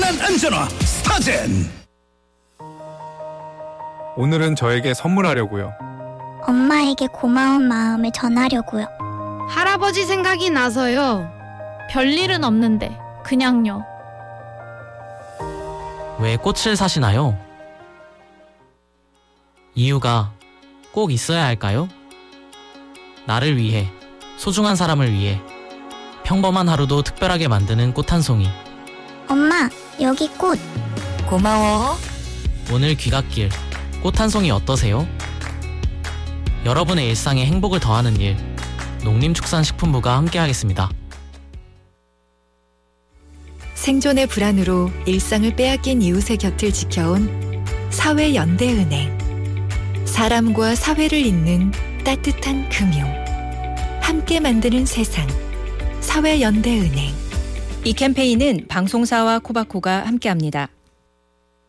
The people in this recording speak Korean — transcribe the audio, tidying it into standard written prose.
편안한 안전화 스타젠. 오늘은 저에게 선물하려고요. 엄마에게 고마운 마음을 전하려고요. 할아버지 생각이 나서요. 별일은 없는데 그냥요. 왜 꽃을 사시나요? 이유가 꼭 있어야 할까요? 나를 위해, 소중한 사람을 위해 평범한 하루도 특별하게 만드는 꽃 한 송이. 엄마, 여기 꽃. 고마워. 오늘 귀갓길 꽃 한 송이 어떠세요? 여러분의 일상에 행복을 더하는 일, 농림축산식품부가 함께하겠습니다. 생존의 불안으로 일상을 빼앗긴 이웃의 곁을 지켜온 사회연대은행. 사람과 사회를 잇는 따뜻한 금융. 함께 만드는 세상. 사회연대은행. 이 캠페인은 방송사와 코바코가 함께합니다.